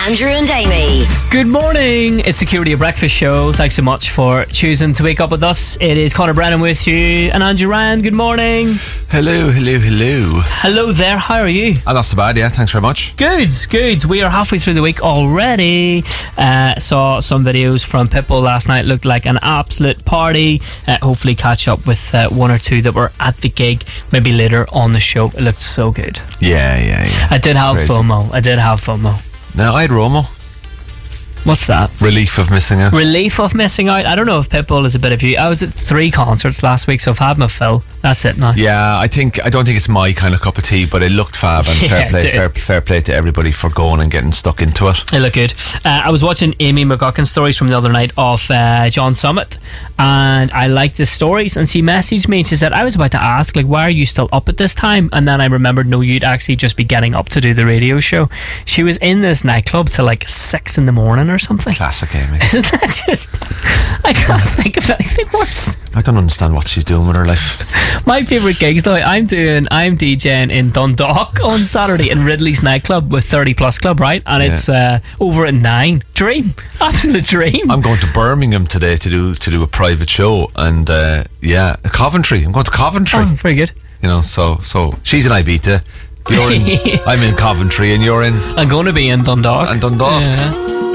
Andrew and Amy. Good morning. It's the Security Breakfast Show. Thanks so much for choosing to wake up with us. It is Conor Brennan with you and Andrew Ryan. Good morning. Hello. Hello there. How are you? Not so bad, yeah. Thanks very much. Good. We are halfway through the week already. Saw some videos from Pitbull last night. Looked like an absolute party. Hopefully catch up with one or two that were at the gig maybe later on the show. It looked so good. Yeah. I did have Crazy. FOMO. No, I had Romo. What's that? Relief of missing out. Relief of missing out. I don't know if Pitbull is a bit of you. I was at 3 concerts last week, so I've had my fill. That's it now. Yeah, I don't think it's my kind of cup of tea, but it looked fab, and Yeah, fair play to everybody for going and getting stuck into it. It looked good. I was watching Amy McGuckin's stories from the other night of John Summit, and I liked the stories, and she messaged me and she said, I was about to ask, like, why are you still up at this time? And then I remembered, no, you'd actually just be getting up to do the radio show. She was in this nightclub till like 6 in the morning or something. Classic Amy. Isn't that just... I can't think of anything worse. I don't understand what she's doing with her life. My favourite gigs though, I'm DJing in Dundalk on Saturday in Ridley's nightclub with 30 Plus Club, right? And it's over at 9. Dream. Absolute dream. I'm going to Birmingham today to do a private show, and Coventry. I'm going to Coventry. Oh, very good. You know, so she's in Ibiza. I'm in Coventry, and you're in... I'm going to be in Dundalk. And Dundalk. Yeah.